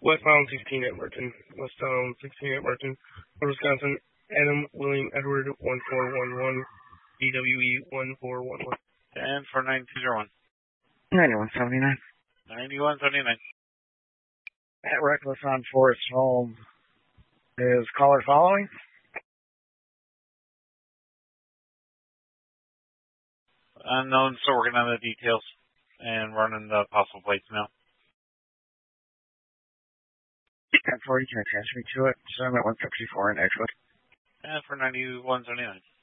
Westbound 16 at Merton. Westbound 16 at Merton. Wisconsin, Adam William Edward 1411. DWE 1411. And for 9201. 9179. 9179. At Reckless on Forest Home. Is caller following? Unknown, still working on the details and running the possible plates now. 1040, can I transfer me to it? So I'm at 154 in Edgewood. And for 9179.